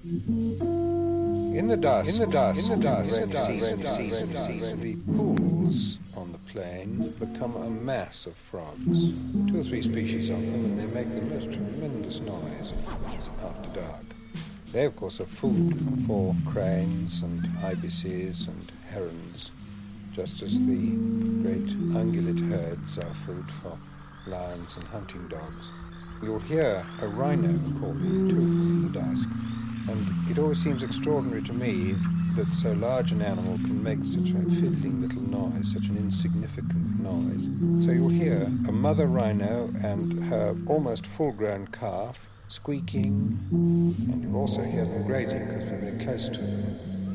In the dusk, the pools on the plain become a mass of frogs. 2 or 3 species of them, and they make the most tremendous noise after dark. They, of course, are food for cranes and ibises and herons, just as the great ungulate herds are food for lions and hunting dogs. You'll hear a rhino calling too in the dusk, and it always seems extraordinary to me that so large an animal can make such a fiddling little noise, such an insignificant noise. So you'll hear a mother rhino and her almost full-grown calf squeaking, and you'll also hear them grazing because we're very close to them.